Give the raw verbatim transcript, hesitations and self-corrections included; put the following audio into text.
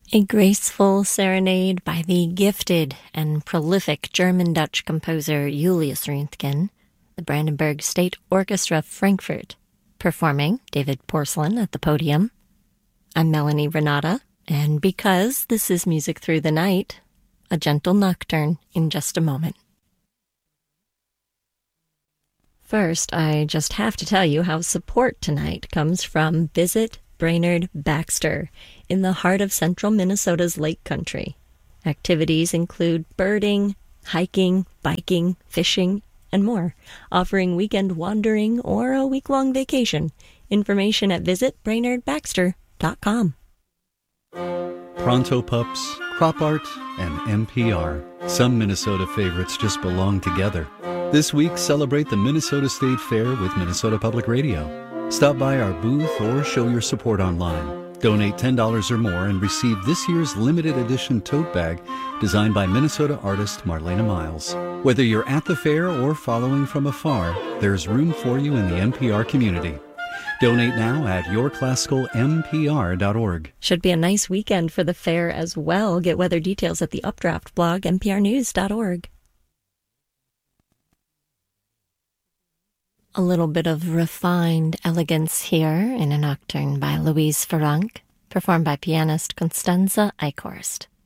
A graceful serenade by the gifted and prolific German-Dutch composer Julius Röntgen, the Brandenburg State Orchestra Frankfurt, performing David Porcelain at the podium. I'm Melanie Renata, and because this is Music Through the Night, a gentle nocturne in just a moment. First, I just have to tell you how support tonight comes from Visit Brainerd Baxter in the heart of central Minnesota's Lake Country. Activities include birding, hiking, biking, fishing, and more, offering weekend wandering or a week-long vacation. Information at visit brainerd baxter dot com. Pronto Pups, Crop Art, and N P R. Some Minnesota favorites just belong together. This week, celebrate the Minnesota State Fair with Minnesota Public Radio. Stop by our booth or show your support online. Donate ten dollars or more and receive this year's limited edition tote bag designed by Minnesota artist Marlena Miles. Whether you're at the fair or following from afar, there's room for you in the N P R community. Donate now at your classical m p r dot org. Should be a nice weekend for the fair as well. Get weather details at the Updraft blog, n p r news dot org. A little bit of refined elegance here in a nocturne by Louise Farranc, performed by pianist Constanze Eichhorst.